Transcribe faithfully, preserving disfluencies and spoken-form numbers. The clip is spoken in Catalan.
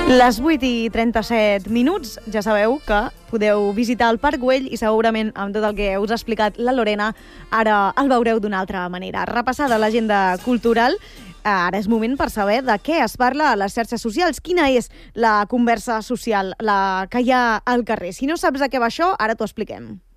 Les vuit i trenta-set minuts, ja sabeu que podeu visitar el Parc Güell i segurament amb tot el que us ha explicat la Lorena ara el veureu d'una altra manera. Repassada l'agenda cultural, ara és moment per saber de què es parla a les xarxes socials, quina és la conversa social la que hi ha al carrer. Si no saps de què va això, ara t'ho expliquem.